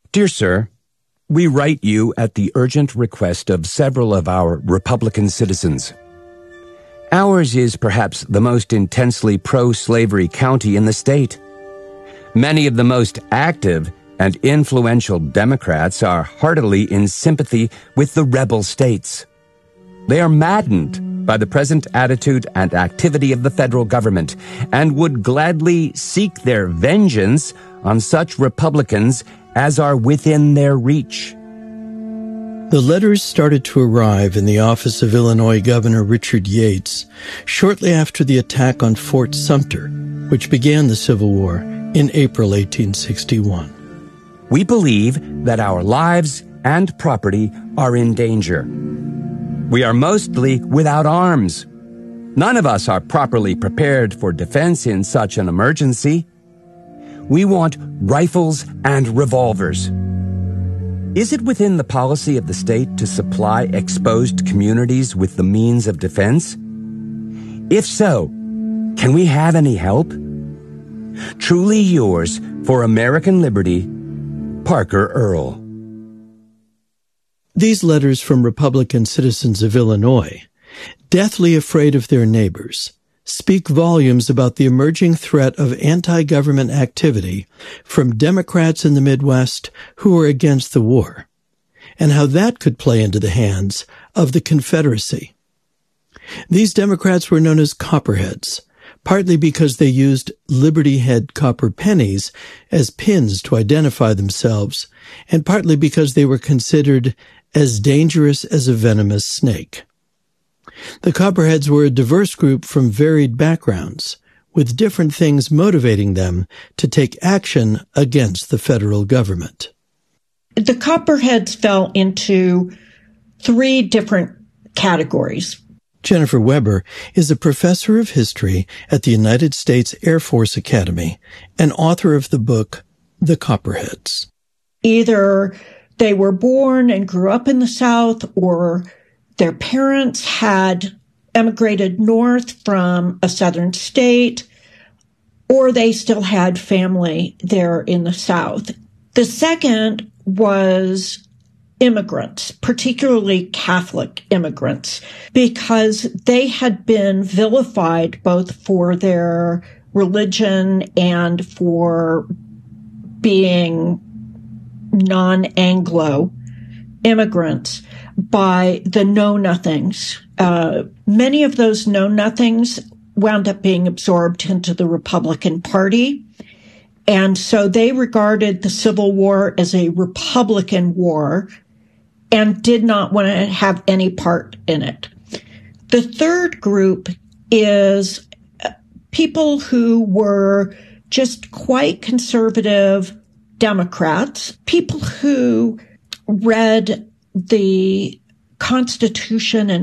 Dear Sir, we write you at the urgent request of several of our Republican citizens. Ours is perhaps the most intensely pro-slavery county in the state. Many of the most active and influential Democrats are heartily in sympathy with the rebel states. They are maddened by the present attitude and activity of the federal government and would gladly seek their vengeance on such Republicans as are within their reach. The letters started to arrive in the office of Illinois Governor Richard Yates shortly after the attack on Fort Sumter, which began the Civil War in April 1861. We believe that our lives and property are in danger. We are mostly without arms. None of us are properly prepared for defense in such an emergency. We want rifles and revolvers. Is it within the policy of the state to supply exposed communities with the means of defense? If so, can we have any help? Truly yours, for American liberty, Parker Earl. These letters from Republican citizens of Illinois, deathly afraid of their neighbors, speak volumes about the emerging threat of anti-government activity from Democrats in the Midwest who are against the war, and how that could play into the hands of the Confederacy. These Democrats were known as Copperheads, partly because they used Liberty Head copper pennies as pins to identify themselves, and partly because they were considered as dangerous as a venomous snake. The Copperheads were a diverse group from varied backgrounds, with different things motivating them to take action against the federal government. The Copperheads fell into 3 different categories. Jennifer Weber is a professor of history at the United States Air Force Academy and author of the book, The Copperheads. Either they were born and grew up in the South, or their parents had emigrated north from a southern state, or they still had family there in the South. The second was immigrants, particularly Catholic immigrants, because they had been vilified both for their religion and for being non-Anglo immigrants by the know-nothings. Many of those know-nothings wound up being absorbed into the Republican Party. And so they regarded the Civil War as a Republican war and did not want to have any part in it. The third group is people who were just quite conservative Democrats, people who read the Constitution and